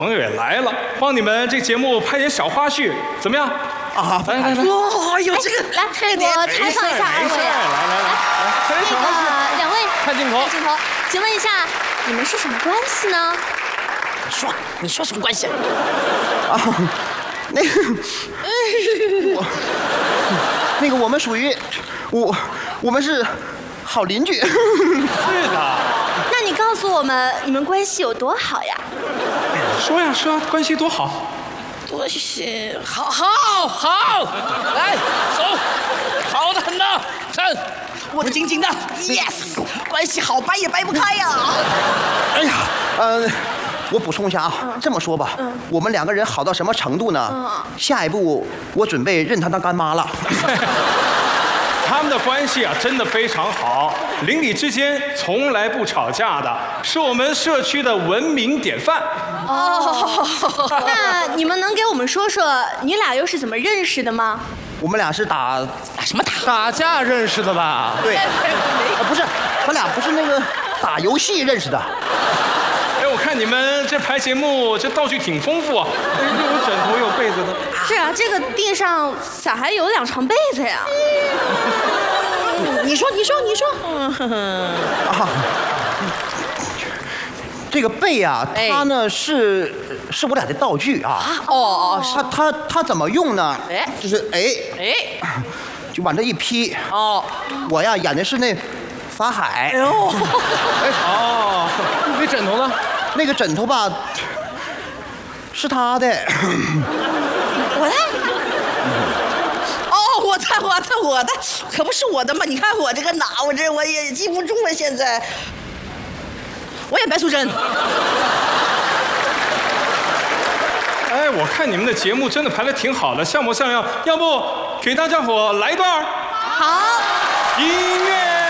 朋友也来了，帮你们这节目拍点小花絮，怎么样？ 啊， 来， 哇，有这个， 来，我采访一下二位。 来，拍点小花絮。 两位， 看镜头， 请问一下，你们是什么关系呢？ 你说什么关系？啊，那个我们属于我们是好邻居。 是的。 那你告诉我们，你们关系有多好呀？ 说呀，关系多好。 多谢，好，来走，好的很呐，站，握得紧紧的 ，yes， 关系好，掰也掰不开呀。哎呀，我补充一下啊，这么说吧，我们两个人好到什么程度呢？下一步我准备认她当干妈了。 他们的关系啊，真的非常好，邻里之间从来不吵架的，是我们社区的文明典范。 哦，那你们能给我们说说你俩又是怎么认识的吗？ 我们俩是打什么打架认识的吧？ 对，不是，咱俩不是那个打游戏认识的。 哎，我看你们这排节目这道具挺丰富啊，又有枕头又有被子的。 是啊，这个地上咋还有2床被子呀？ 你说。啊，这个被啊，它呢是我俩的道具啊。它怎么用呢？就是就往这一劈。我呀演的是那法海。 那枕头呢？ 那个枕头吧，是他的。 我的？我的，可不是我的嘛！你看我这个脑，我也记不住了，现在。我也白素贞。 哎，我看你们的节目真的排得挺好的，像模像样，要不给大家伙来一段？ 好。 音乐。